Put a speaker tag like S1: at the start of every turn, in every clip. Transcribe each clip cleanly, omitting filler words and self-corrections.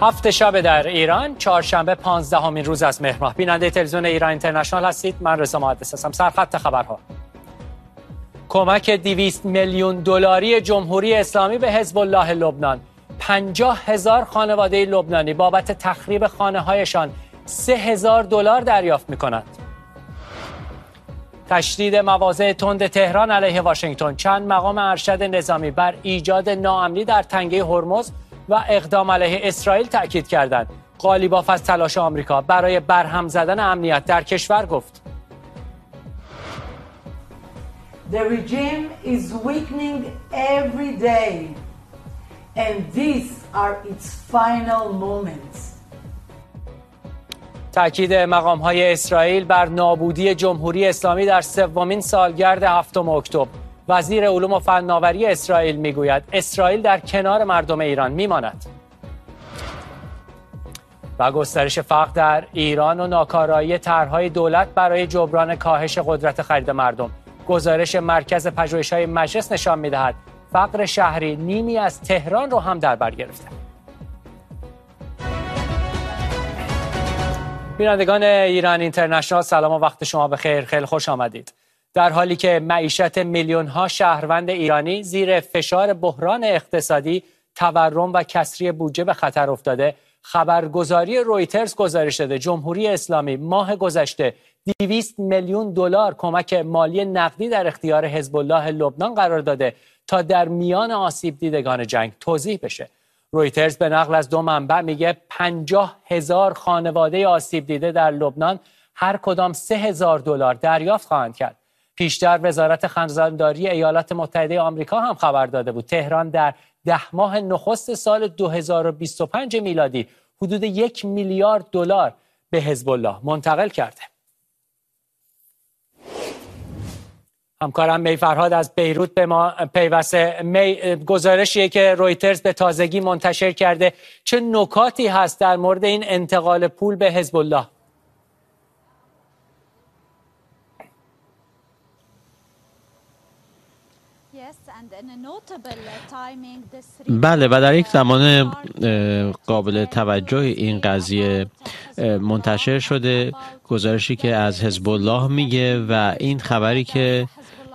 S1: هفت شب در ایران، چهارشنبه 15مین روز از مهر ماه. بیننده تلویزیون ایران اینترنشنال هستید. من رضا محدث هستم. سرخط خبرها: کمک 200 میلیون دلاری جمهوری اسلامی به حزب الله لبنان. 50,000 خانواده لبنانی بابت تخریب خانه‌هایشان $3,000 دریافت می‌کنند. تشدید مواضع تند تهران علیه واشنگتن. چند مقام ارشد نظامی بر ایجاد ناامنی در تنگه هرمز و اقدام علیه اسرائیل تأکید کردند. قالیباف از تلاش آمریکا برای برهم زدن امنیت در کشور گفت:
S2: The regime is weakening every day and these are its final moments.
S1: تأکید مقام‌های اسرائیل بر نابودی جمهوری اسلامی در سومین سالگرد 7 اکتبر. وزیر علوم و فناوری اسرائیل میگوید اسرائیل در کنار مردم ایران میماند. و گسترش فقر در ایران و ناکارایی طرح‌های دولت برای جبران کاهش قدرت خرید مردم. گزارش مرکز پژوهش‌های مجلس نشان می‌دهد فقر شهری نیمی از تهران رو هم در بر گرفته. بینندگان ایران اینترنشنال، سلام و وقت شما بخیر. خیلی خوش آمدید. در حالی که معیشت میلیون‌ها شهروند ایرانی زیر فشار بحران اقتصادی، تورم و کسری بودجه به خطر افتاده، خبرگزاری رویترز گزارش داده جمهوری اسلامی ماه گذشته 200 میلیون دلار کمک مالی نقدی در اختیار حزب الله لبنان قرار داده تا در میان آسیب دیدگان جنگ توزیع بشه. رویترز به نقل از 2 منبع میگه 50,000 خانواده آسیب دیده در لبنان هر کدام $3,000 دریافت خواهند کرد. پیشتر وزارت خزانداری ایالات متحده آمریکا هم خبر داده بود تهران در 10 ماه نخست سال 2025 میلادی حدود $1 میلیارد به حزب الله منتقل کرده. همکارم می فرهاد از بیروت به ما پیوسته. گزارشیه که رویترز به تازگی منتشر کرده، چه نکاتی هست در مورد این انتقال پول به حزب الله؟
S3: بله، و در یک زمان قابل توجه این قضیه منتشر شده، گزارشی که از حزب الله میگه و این خبری که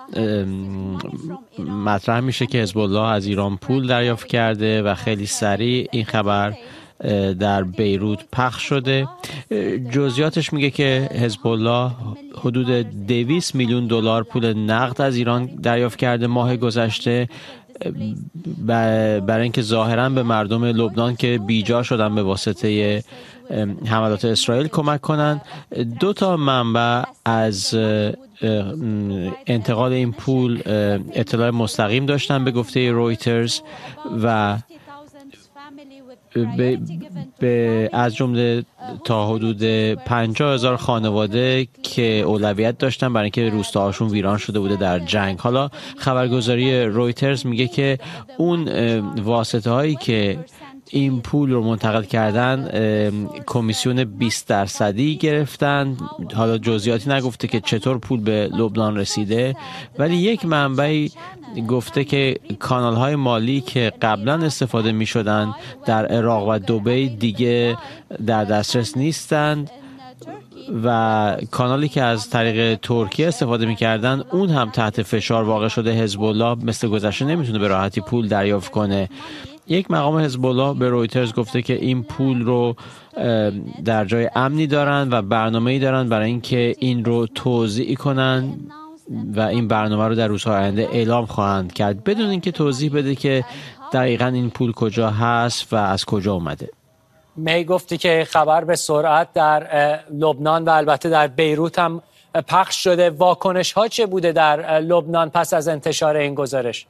S3: مطرح میشه که حزب الله از ایران پول دریافت کرده و خیلی سریع این خبر در بیروت پخش شده. جزئیاتش میگه که حزب الله حدود 200 میلیون دلار پول نقد از ایران دریافت کرده ماه گذشته برای اینکه ظاهراً به مردم لبنان که بیجا شدن به واسطه حملات اسرائیل کمک کنند. 2 منبع از انتقال این پول اطلاع مستقیم داشتن به گفته رویترز و از جمله تا حدود 50,000 خانواده که اولویت داشتن برای اینکه روستاهاشون ویران شده بوده در جنگ. حالا خبرگزاری رویترز میگه که اون واسطه هایی که این پول رو منتقل کردن کمیسیون 20% گرفتن. حالا جزئیاتی نگفته که چطور پول به لبنان رسیده، ولی یک منبعی گفته که کانال‌های مالی که قبلا استفاده می‌شدن در عراق و دبی دیگه در دسترس نیستند و کانالی که از طریق ترکیه استفاده می‌کردن اون هم تحت فشار واقع شده. حزب الله مثل گذشته نمیتونه به راحتی پول دریافت کنه. یک مقام حزب الله به رویترز گفته که این پول رو در جای امنی دارن و برنامه‌ای دارن برای اینکه این رو توزیع کنن و این برنامه رو در روزهای آینده اعلام خواهند کرد، بدون اینکه توضیح بده که دقیقاً این پول کجا هست و از کجا اومده.
S1: می گفتی که خبر به سرعت در لبنان و البته در بیروت هم پخش شده. واکنش ها چه بوده در لبنان پس از انتشار این گزارش؟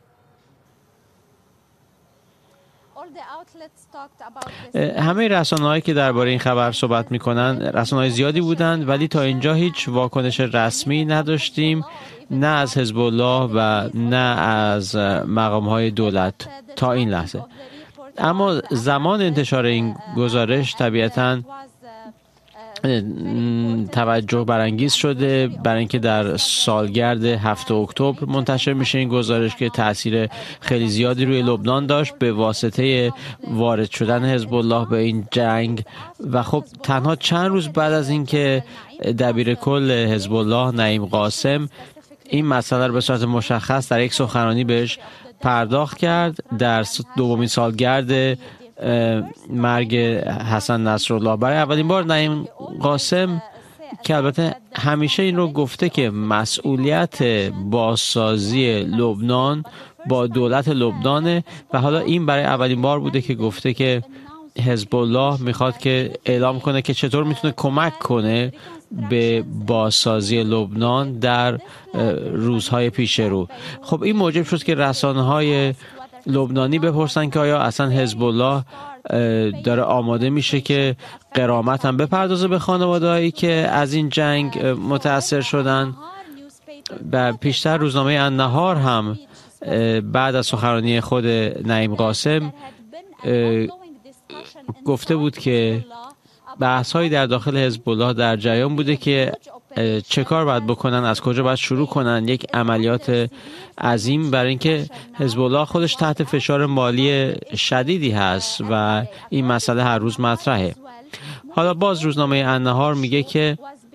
S3: همه رسانه‌هایی که درباره این خبر صحبت می‌کنن رسانه‌های زیادی بودند، ولی تا اینجا هیچ واکنش رسمی نداشتیم، نه از حزب الله و نه از مقام‌های دولت تا این لحظه. اما زمان انتشار این گزارش طبیعتاً توجه برانگیز شده، برای اینکه در سالگرد 7 اکتبر منتشر میشه این گزارش که تاثیر خیلی زیادی روی لبنان داشت به واسطه وارد شدن حزب الله به این جنگ. و خب تنها چند روز بعد از اینکه دبیر کل حزب الله نعیم قاسم این مسئله رو به صورت مشخص در یک سخنرانی بهش پرداخت کرد، در دومین سالگرد مرگ حسن نصرالله برای اولین بار نعیم قاسم که البته همیشه این رو گفته که مسئولیت بازسازی لبنان با دولت لبنانه و حالا این برای اولین بار بوده که گفته که حزب الله میخواد که اعلام کنه که چطور میتونه کمک کنه به بازسازی لبنان در روزهای پیش رو. خب این موجب شد که رسانه‌های لبنانی بپرسن که آیا اصلا حزب الله داره آماده میشه که غرامت هم بپردازه به خانواده‌هایی که از این جنگ متاثر شدن. و پیشتر روزنامه النهار هم بعد از سخنرانی خود نعیم قاسم گفته بود که بحث‌هایی در داخل حزب الله در جریان بوده که چه کار باید بکنن، از کجا باید شروع کنن یک عملیات عظیم، برای اینکه حزب الله خودش تحت فشار مالی شدیدی هست و این مسئله هر روز مطرحه. حالا باز روزنامه النهار میگه که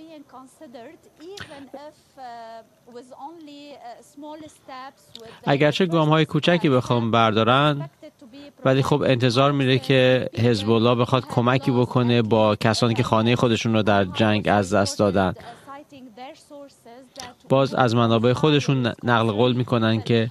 S3: اگرچه گام‌های کوچکی بخوام بردارن ولی خب انتظار میره که حزب الله بخواد کمکی بکنه با کسانی که خانه خودشون رو در جنگ از دست دادن. باز از منابع خودشون نقل قول میکنن که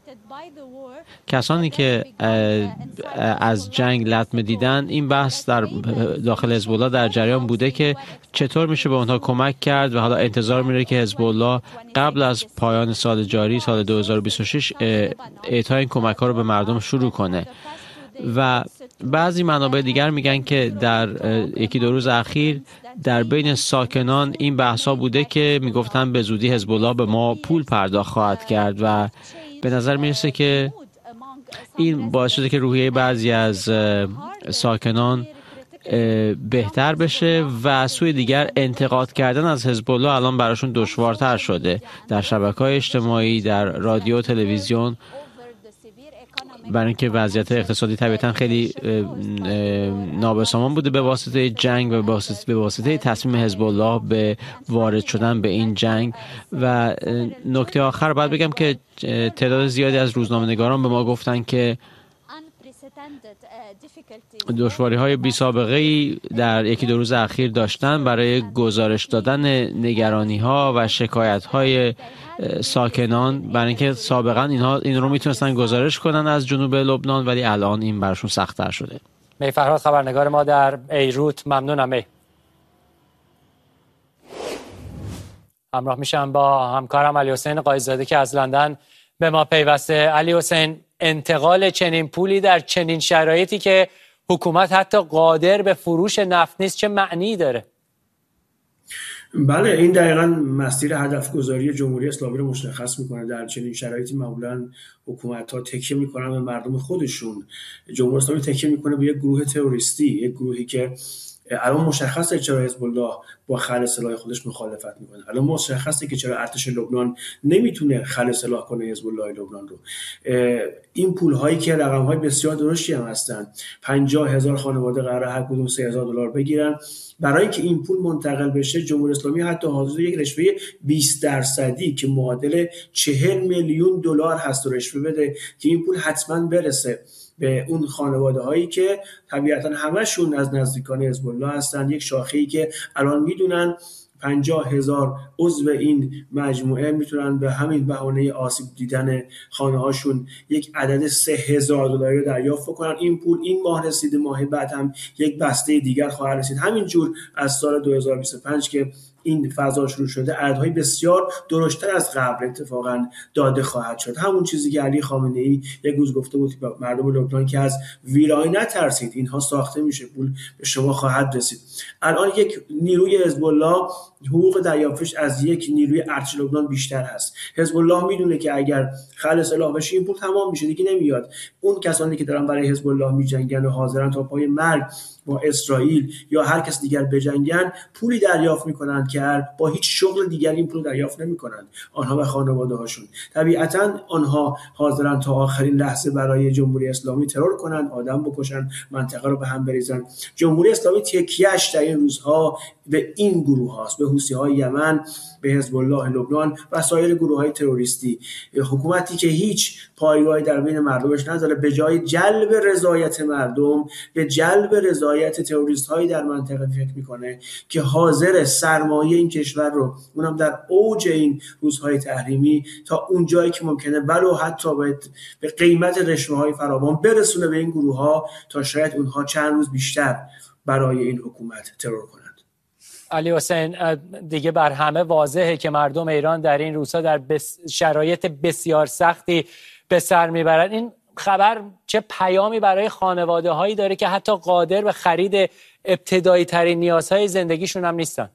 S3: کسانی که از جنگ لطمه دیدن، این بحث در داخل حزب الله در جریان بوده که چطور میشه به اونها کمک کرد و حالا انتظار میره که حزب الله قبل از پایان سال جاری سال 2026 اعطای این کمک ها رو به مردم شروع کنه. و بعضی منابع دیگر میگن که در یکی دو روز اخیر در بین ساکنان این بحثا بوده که میگفتن به زودی حزب الله به ما پول پرداخت خواهد کرد و به نظر میرسه که این باعث شده که روحیه بعضی از ساکنان بهتر بشه و سوی دیگر انتقاد کردن از حزب الله الان براشون دشوارتر شده در شبکه‌های اجتماعی، در رادیو، تلویزیون، برای اینکه وضعیت اقتصادی طبیعتا خیلی نابسامان بوده به واسطه جنگ و به واسطه تصمیم حزب الله به وارد شدن به این جنگ. و نکته آخر باید بگم که تعداد زیادی از روزنامه‌نگاران به ما گفتن که دشواری‌های بی سابقه‌ای در یکی دو روز اخیر داشتن برای گزارش دادن نگرانی‌ها و شکایت‌های ساکنان، برای اینکه سابقا این رو میتونستن گزارش کنن از جنوب لبنان ولی الان این براشون سخت‌تر شده.
S1: می فرهاد خبرنگار ما در بیروت، ممنونم. می همراه میشم با همکارم علی حسین قایزاده که از لندن به ما پیوسته. علی حسین، انتقال چنین پولی در چنین شرایطی که حکومت حتی قادر به فروش نفت نیست چه معنی داره؟
S4: بله، این دقیقاً مسیر هدف گذاری جمهوری اسلامی رو مشخص میکنه. در چنین شرایطی معمولاً حکومت‌ها تکیه میکنن به مردم خودشون. جمهوری اسلامی تکیه میکنه به یک گروه تروریستی، یک گروهی که الان مشخصه چرا حزب الله با خلع سلاح خودش مخالفت میکنه. الان مشخصه که چرا ارتش لبنان نمیتونه خلع سلاح کنه حزب الله لبنان رو. این پول هایی که رقم های بسیار درشتی هم هستن، 50,000 خانواده قراره هر کدوم $3,000 بگیرن. برای که این پول منتقل بشه جمهوری اسلامی حتی حاضر یک رشوه 20% که معادل $40 میلیون هست و رشوه بده که این پول حتما برسه به اون خانواده هایی که طبیعتا همشون از نزدیکان حزب الله هستن. یک شاخه‌ای که الان میدونن 50,000 عضو این مجموعه میتونن به همین بهانه آسیب دیدن خانه هاشون یک عدد $3,000 رو دریافت کنن. این پول این ماه رسیده، ماه بعد هم یک بسته دیگر خواهد رسید. همینجور از سال 2025 که این فضا شروع شده، عددهای بسیار درشتر از قبل اتفاقا داده خواهد شد. همون چیزی که علی خامنه‌ای یک روز گفته بود به مردم لبنان که از ویرانی نترسید، اینها ساخته میشه، پول به شما خواهد رسید. الان یک نیروی حزب الله حقوق دریافتش از یک نیروی ارتش لبنان بیشتر هست. حزب الله میدونه که اگر خلع سلاح بشه این پول تمام میشه، دیگه نمیاد. اون کسانی که دارن برای حزب الله میجنگن و حاضرن تا پای مرگ با اسرائیل یا هر کس دیگر بجنگن، پولی دریافت میکنن که با هیچ شغل دیگری این پول دریافت نمیکنن، آنها و خانواده هاشون. طبیعتا آنها حاضرن تا آخرین لحظه برای جمهوری اسلامی ترور کنن، آدم بکشن، منطقه رو به هم بریزن. جمهوری اسلامی تکیه‌اش در این روزها به این گروه هاست، به حوثی‌های یمن، به حزب الله لبنان و سایر گروه‌های تروریستی. حکومتی که هیچ پایگاهی در بین مردمش نداره، به جای جلب رضایت مردم به جلب رضایت تروریست‌هایی در منطقه فکر میکنه که حاضر سرمایه این کشور رو، اونم در اوج این روزهای تحریمی، تا اون جایی که ممکنه ولو حتی به قیمت رشوه‌های فراوان برسونه به این گروه‌ها تا شاید اونها چند روز بیشتر برای این حکومت ترور کنند.
S1: علی حسین، دیگه بر همه واضحه که مردم ایران در این روزها در شرایط بسیار سختی به سر میبرند. این خبر چه پیامی برای خانواده هایی داره که حتی قادر به خرید ابتدایی ترین نیازهای زندگیشون هم نیستن؟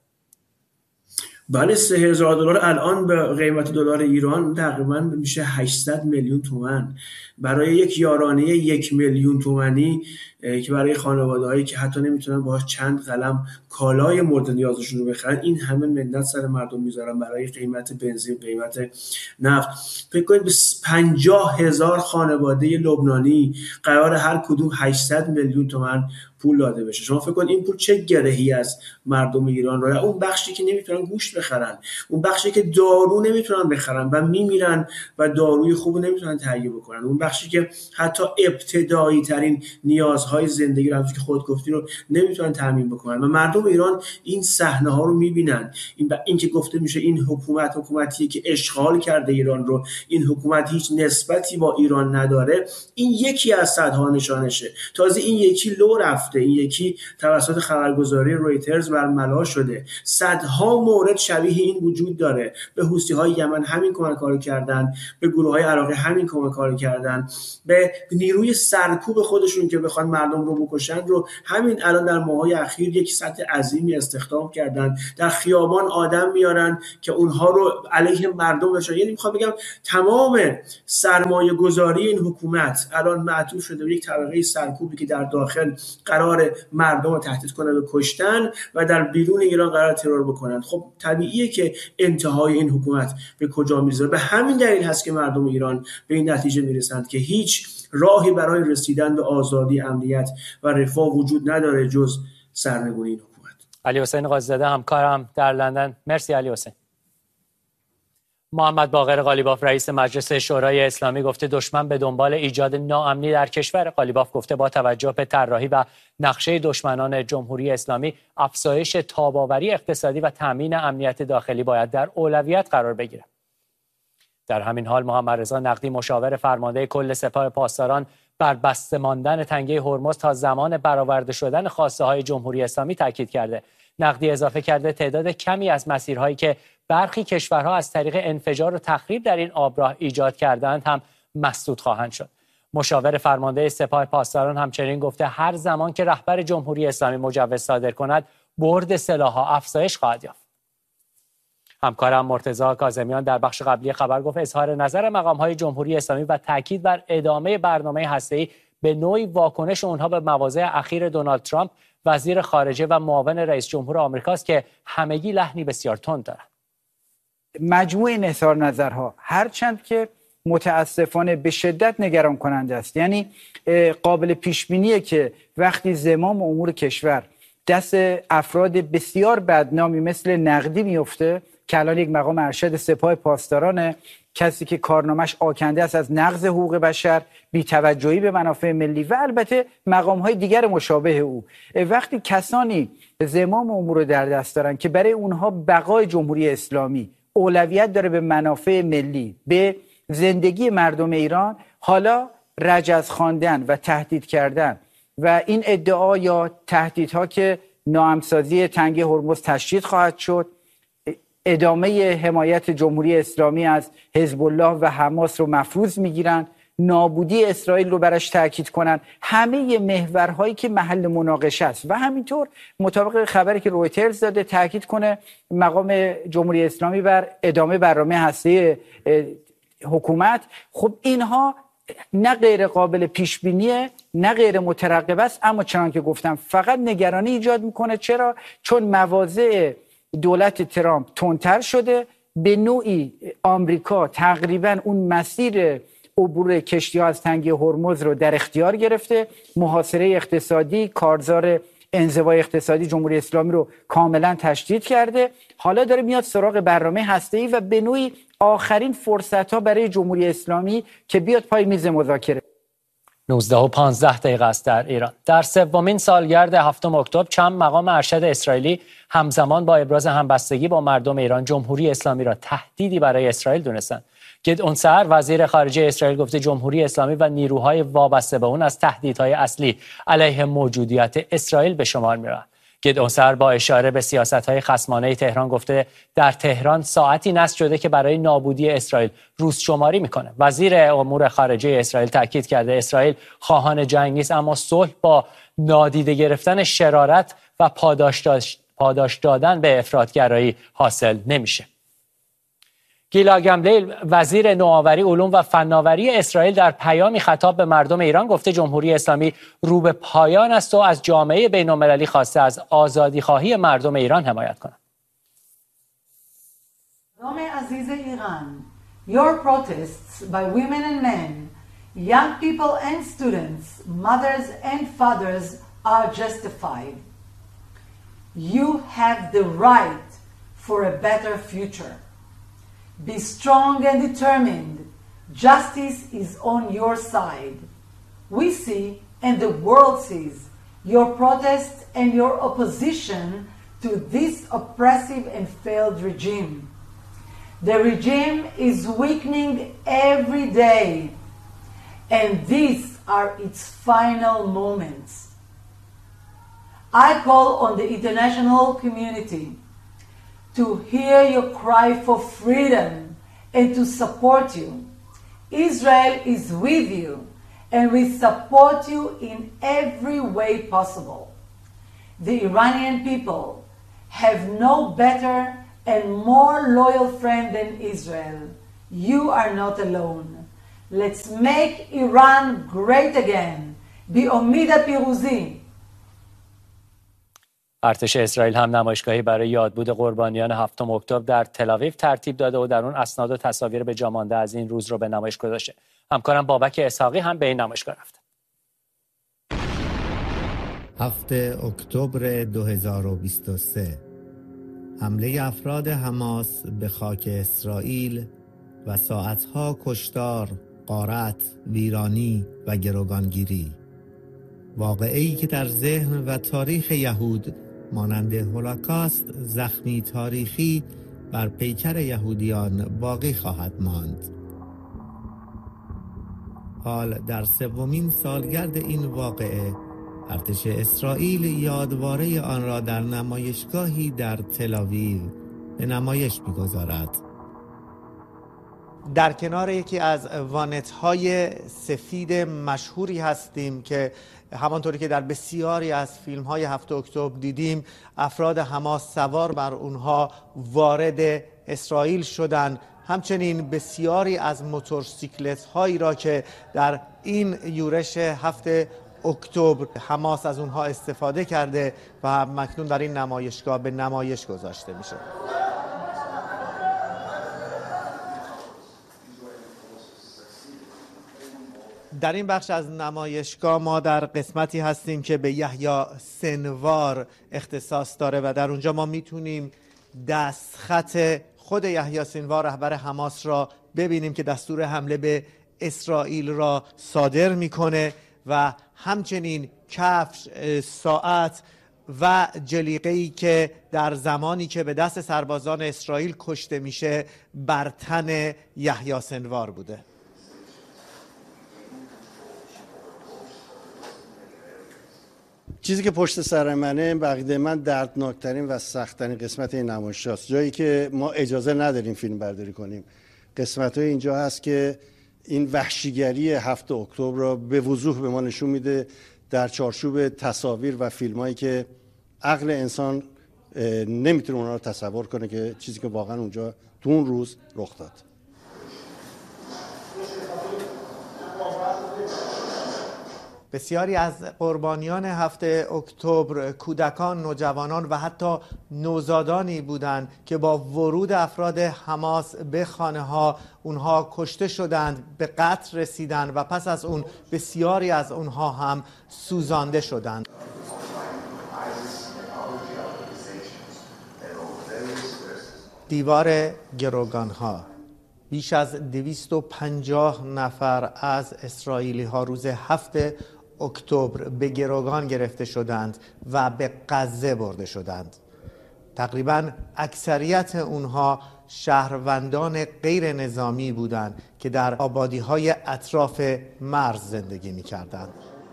S4: بله، $3000 الان به قیمت دلار ایران تقریبا میشه 800 میلیون تومان. برای یک یارانه 1 میلیون تومانی که برای خانواده هایی که حتی نمیتونن باهاش چند قلم کالای مورد نیازشون رو بخرن، این همه منت سر مردم میذارن برای قیمت بنزین، قیمت نفت. فکر کنید به 50,000 خانواده لبنانی قرار هر کدوم 800 میلیون تومان پول داده بشه. شما فکر کنید این پول چه گرهی از مردم ایران رو، اون بخشی که نمیتونن گوشت بخرن، اون بخشی که دارو نمیتونن بخرن و میمیرن و داروی خوب نمیتونن تهیه بکنن، اون بخشی که حتی ابتدایی ترین نیازهای زندگی رو که خود گفتی رو نمیتونن تامین بکنن. و مردم ایران این صحنه ها رو میبینن. این که گفته میشه این حکومتیه که اشغال کرده ایران رو، این حکومت هیچ نسبتی با ایران نداره، این یکی از صدها نشانشه. تازه این یکی لو رفته، این یکی توسط خبرگزاری رویترز برملا شده. صدها مورد شبیه این وجود داره. به حوثی‌های یمن همین کارو کردن، به گروه‌های عراقی همین کارو کردن، به نیروی سرکوب خودشون که بخوان مردم رو بکشن رو همین الان در ماه‌های اخیر یک سطح عظیمی استخدام کردن. در خیابان آدم میارن که اونها رو علیه مردم بشن. یعنی میخوام بگم تمام سرمایه گذاری این حکومت الان معطوف شده به یک طبقه سرکوبی که در داخل قرار مردم رو تهدید کنه به کشتن و در بیرون ایران قرار ترور بکنن. خب طبیعیه که انتهای این حکومت به کجا میرسه. به همین دلیل هست که مردم ایران به این نتیجه میرسند که هیچ راهی برای رسیدن به آزادی، امنیت و رفاه وجود نداره جز سرنگونی این حکومت.
S1: علی حسین قاضی‌زاده همکارم در لندن. مرسی علی حسین. محمد باقر قالیباف رئیس مجلس شورای اسلامی گفته دشمن به دنبال ایجاد ناامنی در کشور. قالیباف گفته با توجه به طراحی و نقشه دشمنان جمهوری اسلامی، افزایش تاب‌آوری اقتصادی و تامین امنیت داخلی باید در اولویت قرار بگیرد. در همین حال محمد رضا نقدی مشاور فرمانده کل سپاه پاسداران بر بسته ماندن تنگه هرمز تا زمان برآورده شدن خواسته های جمهوری اسلامی تاکید کرده. نقدی اضافه کرده تعداد کمی از مسیرهایی که برخی کشورها از طریق انفجار و تخریب در این آبراه ایجاد کردند هم مسدود خواهند شد. مشاور فرمانده سپاه پاسداران همچنین گفته هر زمان که رهبر جمهوری اسلامی مجوز صادر کند، برد سلاح‌ها افزایش خواهد یافت. همکارم مرتضی کاظمیان در بخش قبلی خبر گفت اظهار نظر مقام‌های جمهوری اسلامی و تاکید بر ادامه برنامه هسته‌ای به نوعی واکنش اونها به مواضع اخیر دونالد ترامپ وزیر خارجه و معاون رئیس جمهور آمریکاست که همگی لحنی بسیار تند دارند.
S5: مجموع این اظهار نظرها هرچند که متاسفانه به شدت نگران کننده است، یعنی قابل پیش بینیه که وقتی زمام امور کشور دست افراد بسیار بدنامی مثل نقدی میفته که الان یک مقام ارشد سپاه پاسدارانه، کسی که کارنامش آکنده است از نقض حقوق بشر، بی‌توجهی به منافع ملی و البته مقام‌های دیگر مشابه او، وقتی کسانی زمام امور رو در دست دارن که برای اونها بقای جمهوری اسلامی اولویت داره به منافع ملی، به زندگی مردم ایران، حالا رجز خواندن و تهدید کردن و این ادعا یا تهدیدها که ناهمسازی تنگه هرمز تشدید خواهد شد، ادامه حمایت جمهوری اسلامی از حزب الله و حماس رو مفروض میگیرن، نابودی اسرائیل رو براش تاکید کنن، همه محورهایی که محل مناقشه است. و همینطور مطابق خبری که رویترز داده تاکید کنه مقام جمهوری اسلامی بر ادامه برنامه هسته حکومت. خب اینها نه غیر قابل پیش بینیه نه غیر مترقب است، اما چنان که گفتم فقط نگرانی ایجاد میکنه. چرا؟ چون مواضع دولت ترامپ تندتر شده، به نوعی آمریکا تقریبا اون مسیر عبور کشتی‌ها از تنگه هرمز رو در اختیار گرفته، محاصره اقتصادی، کارزار انزوای اقتصادی جمهوری اسلامی رو کاملا تشدید کرده. حالا داره میاد سراغ برنامه هسته‌ای و به نوعی آخرین فرصت‌ها برای جمهوری اسلامی که بیاد پای میز مذاکره.
S1: 19:15 است در ایران. در سومین سالگرد 7 اکتبر چند مقام ارشد اسرائیلی همزمان با ابراز همبستگی با مردم ایران جمهوری اسلامی را تهدیدی برای اسرائیل دونستند. گدئون سعر وزیر خارجه اسرائیل گفته جمهوری اسلامی و نیروهای وابسته به اون از تهدیدهای اصلی علیه موجودیت اسرائیل به شمار می‌روند. گدئون سعر با اشاره به سیاست‌های خصمانه تهران گفته در تهران ساعتی نصب شده که برای نابودی اسرائیل روز شماری میکنه. وزیر امور خارجه اسرائیل تاکید کرده اسرائیل خواهان جنگ نیست، اما صلح با نادیده گرفتن شرارت و پاداش دادن به افراطگرایی حاصل نمیشه. گیلا گملیل وزیر نوآوری، علوم و فناوری اسرائیل در پیامی خطاب به مردم ایران گفته جمهوری اسلامی رو به پایان است و از جامعه بین‌المللی خواسته از آزادی‌خواهی مردم ایران حمایت کنند.
S2: مردم عزیز ایران، your protests by women and men, young people and students, mothers and fathers are justified. You have the right for a better future. Be strong and determined. Justice is on your side. We see, and the world sees, your protest and your opposition to this oppressive and failed regime. The regime is weakening every day, and these are its final moments. I call on the international community to hear your cry for freedom and to support you. Israel is with you and we support you in every way possible. The Iranian people have no better and more loyal friend than Israel. You are not alone. Let's make Iran great again. Bi'omida Piruzi.
S1: ارتش اسرائیل هم نمایشگاهی برای یادبود قربانیان 7 اکتبر در تل‌آویو ترتیب داده و در اون اسناد و تصاویر به جا مانده از این روز رو به نمایش گذاشته. همکارم بابک اسحاقی هم به این نمایشگاه رفته.
S6: 7 اکتبر 2023 حمله افراد حماس به خاک اسرائیل و ساعتها کشتار، غارت، ویرانی و گروگانگیری. واقعه‌ای که در ذهن و تاریخ یهود مانند هولوکاست زخمی تاریخی بر پیکر یهودیان باقی خواهد ماند. حال در سومین سالگرد این واقعه ارتش اسرائیل یادواره آن را در نمایشگاهی در تل‌آویو به نمایش می‌گذارد. در کنار یکی از وانت‌های سفید مشهوری هستیم که همانطوری که در بسیاری از فیلم‌های 7 اکتبر دیدیم افراد حماس سوار بر اونها وارد اسرائیل شدند. همچنین بسیاری از موتورسیکلت‌هایی را که در این یورش 7 اکتبر حماس از اونها استفاده کرده و مکنون در این نمایشگاه به نمایش گذاشته میشه. در این بخش از نمایشگاه ما در قسمتی هستیم که به یحیی سنوار اختصاص داره و در اونجا ما میتونیم دستخط خود یحیی سنوار رهبر حماس را ببینیم که دستور حمله به اسرائیل را صادر میکنه و همچنین کفش، ساعت و جلیقه‌ای که در زمانی که به دست سربازان اسرائیل کشته میشه بر تن یحیی سنوار بوده.
S7: چیزی که پشت سر منه بقیده من دردناکترین و سختترین قسمت این نمایش است، جایی که ما اجازه نداریم فیلم برداری کنیم. قسمت های اینجا هست که این وحشیگری 7 اکتبر را به وضوح به ما نشون میده در چارچوب تصاویر و فیلم هایی که عقل انسان نمیتونه اونا رو تصور کنه که چیزی که واقعا اونجا تو اون روز رخ داد.
S6: بسیاری از قربانیان 7 اکتبر کودکان، نوجوانان و حتی نوزادانی بودند که با ورود افراد حماس به خانه‌ها اونها کشته شدند، به قتل رسیدند و پس از اون بسیاری از اونها هم سوزانده شدند. دیوار گروگان‌ها. بیش از 250 نفر از اسرائیلی ها روز 7 اکتبر به گروگان گرفته شدند و به غزه برده شدند. تقریباً اکثریت اونها شهروندان غیر نظامی بودند که در آبادی‌های اطراف مرز زندگی می‌کردند.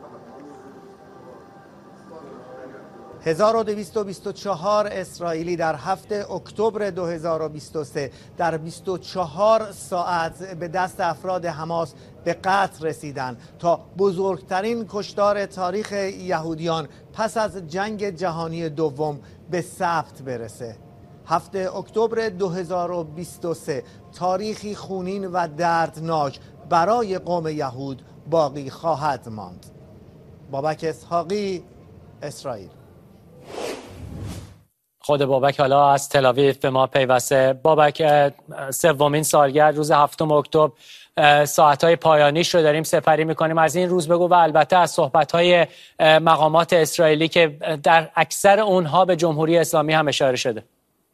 S6: 1224 اسرائیلی در 7 اکتبر 2023 در 24 ساعت به دست افراد حماس به قتل رسیدند تا بزرگترین کشتار تاریخ یهودیان پس از جنگ جهانی دوم به ثبت برسه. 7 اکتبر 2023 تاریخی خونین و دردناک برای قوم یهود باقی خواهد ماند. بابک اسحاقی، اسرائیل.
S1: خود بابک حالا از تل آویو به ما پیوسته. بابک، سومین سالگرد روز 7 اکتبر، ساعت‌های پایانیش رو داریم سپری می‌کنیم. از این روز بگو و البته از صحبت‌های مقامات اسرائیلی که در اکثر اونها به جمهوری اسلامی هم اشاره شده.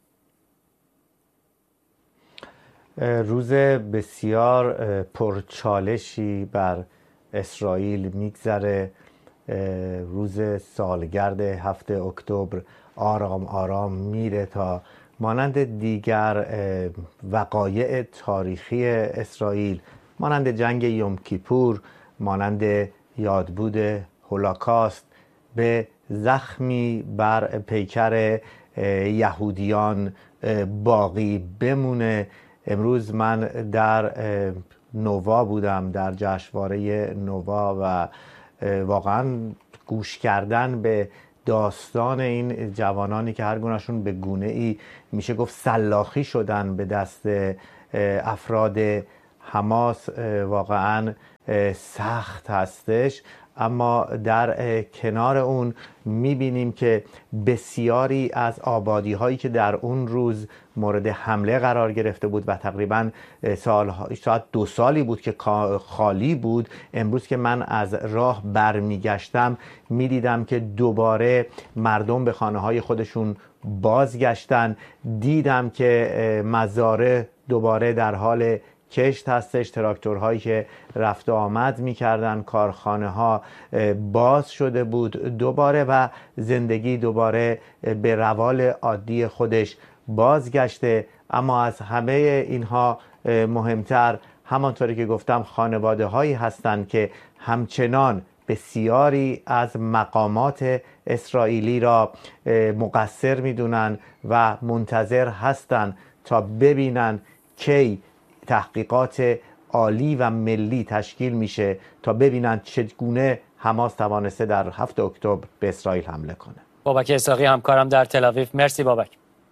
S6: روز بسیار پرچالشی بر اسرائیل میگذره. روز سالگرد 7 اکتبر آرام آرام میره تا مانند دیگر وقایع تاریخی اسرائیل، مانند جنگ یوم کیپور، مانند یادبود هولوکاست، به زخمی بر پیکر یهودیان باقی بمونه. امروز من در نووا بودم، در جشنواره نووا، و واقعا گوش کردن به داستان این جوانانی که هر گونه‌شون به گونه‌ای میشه گفت سلاخی شدن به دست افراد حماس واقعا سخت هستش. اما در کنار اون میبینیم که بسیاری از آبادی هایی که در اون روز مورد حمله قرار گرفته بود و تقریبا شاید 2 سالی بود که خالی بود، امروز که من از راه برمیگشتم میدیدم که دوباره مردم به خانه های خودشون بازگشتن. دیدم که مزارع دوباره در حال کشت هستش، تراکتورهایی که رفت و آمد میکردن، کارخانه ها باز شده بود دوباره و زندگی دوباره به روال عادی خودش بازگشته. اما از همه اینها مهمتر، همانطوری که گفتم، خانواده هایی هستند که همچنان بسیاری از مقامات اسرائیلی را مقصر میدونن و منتظر هستند تا ببینن کی تحقیقات عالی و ملی تشکیل میشه تا ببینن چگونه حماس توانسته در 7 اکتبر به اسرائیل حمله کنه.
S1: بابک اسحاقی همکارم در تل آویو، مرسی بابک.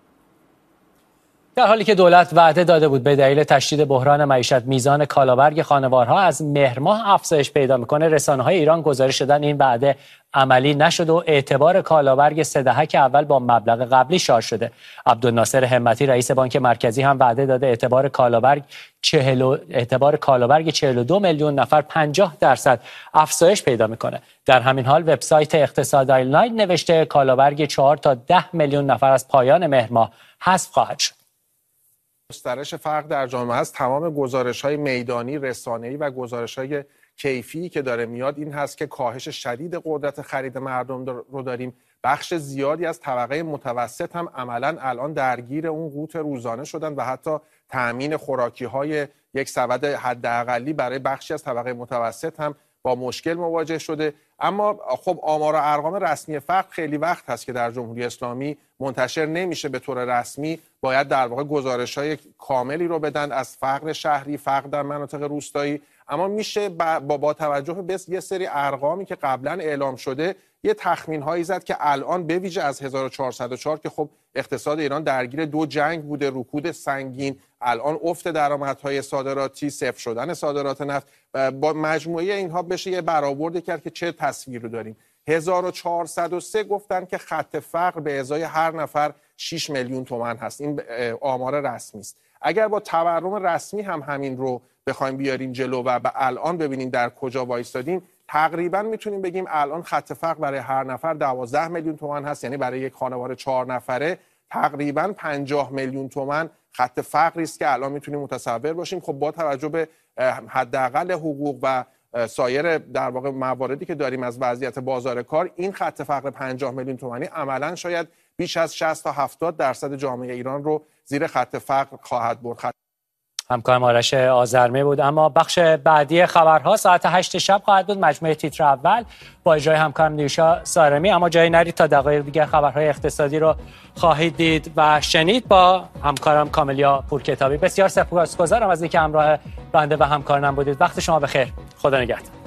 S1: در حالی که دولت وعده داده بود به دلیل تشدید بحران معیشت میزان کالابرگ خانوارها از مهر ماه افزایش پیدا میکنه، رسانه‌های ایران گزارش دادن این وعده عملی نشد و اعتبار کالابرگ 3 دهک اول با مبلغ قبلی شارژ شده. عبدالناصر همتی رئیس بانک مرکزی هم وعده داده اعتبار کالابرگ 42 میلیون نفر 50% افزایش پیدا میکنه. در همین حال وبسایت اقتصاد آنلاین نوشته کالابرگ 4 تا 10 میلیون نفر از پایان مهر ماه حذف خواهد شد.
S8: گسترش فرق در جامعه هست. تمام گزارش‌های میدانی، رسانه‌ای و گزارش‌های کیفی که داره میاد این هست که کاهش شدید قدرت خرید مردم رو داریم. بخش زیادی از طبقه متوسط هم عملاً الان درگیر اون قوت روزانه شدن و حتی تأمین خوراکی‌های یک سبد حداقلی برای بخشی از طبقه متوسط هم با مشکل مواجه شده. اما خب آمار و ارقام رسمی فقر خیلی وقت هست که در جمهوری اسلامی منتشر نمیشه به طور رسمی. باید در واقع گزارش‌های کاملی رو بدن از فقر شهری، فقر در مناطق روستایی. اما میشه با توجه به یه سری ارقامی که قبلا اعلام شده یه تخمین هایی زد که الان به ویژه از 1404 که خب اقتصاد ایران درگیر 2 جنگ بوده، رکود سنگین، الان افت درآمدهای صادراتی، صفر شدن صادرات نفت، با مجموعه اینها بشه یه برآوردی کرد که چه تصویر رو داریم. 1403 گفتن که خط فقر به ازای هر نفر 6 میلیون تومان هست. این آمار رسمی است. اگر با تورم رسمی هم همین رو بخوایم بیاریم جلو و الان ببینیم در کجا وایستادیم، تقریبا میتونیم بگیم الان خط فقر برای هر نفر 12 میلیون تومان هست. یعنی برای یک خانواده 4 نفره تقریبا 50 میلیون تومان خط فقری است که الان میتونیم متصور باشیم. خب با توجه به حداقل حقوق و سایر در واقع مواردی که داریم از وضعیت بازار کار، این خط فقر 50 میلیون تومانی عملاً شاید بیش از 60 تا 70% جامعه ایران رو زیر خط فقر خواهد برد.
S1: همکارم آرش آذرمی بود. اما بخش بعدی خبرها ساعت 8 شب خواهد بود، مجموعه تیتر اول با اجرای همکارم نیوشا سارمی. اما جایی نرید تا دقایق دیگر خبرهای اقتصادی رو خواهید دید و شنید با همکارم کاملیا پورکتابی. بسیار سپاسگزارم از اینکه همراه بنده و همکارانم بودید. وقت شما بخیر. خدا نگهدار.